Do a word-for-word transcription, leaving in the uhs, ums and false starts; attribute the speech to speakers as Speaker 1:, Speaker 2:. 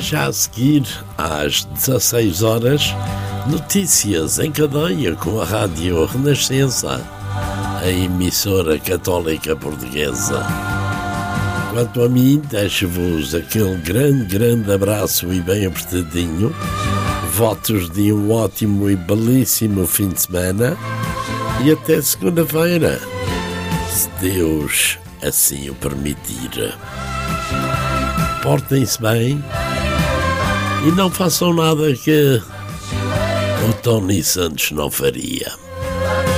Speaker 1: Já a seguir, às dezasseis horas, notícias em cadeia com a Rádio Renascença, a emissora católica portuguesa. Quanto a mim, deixo-vos aquele grande, grande abraço e bem apertadinho. Votos de um ótimo e belíssimo fim de semana e até segunda-feira, se Deus assim o permitir. Portem-se bem e não façam nada que o Tony Santos não faria.